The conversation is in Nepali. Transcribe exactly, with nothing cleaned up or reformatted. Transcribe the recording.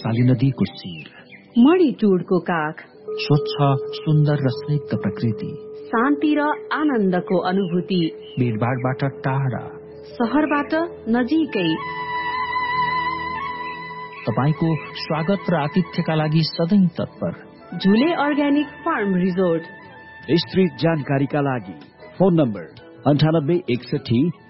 शक्तिशाली नदीको शिर, मणिटुडको काख, स्वच्छ सुन्दर र स्निग्ध प्रकृति, शान्ति र आनन्दको अनुभूति, भीडभाडबाट टाढा, शहरबाट नजिकै। तपाईको स्वागत र आतिथ्यका लागि सधैँ तत्पर झुले अर्ग्यानिक फार्म रिजोर्ट। विस्तृत जानकारीका लागि फोन नम्बर अन्ठानब्बे एकसठी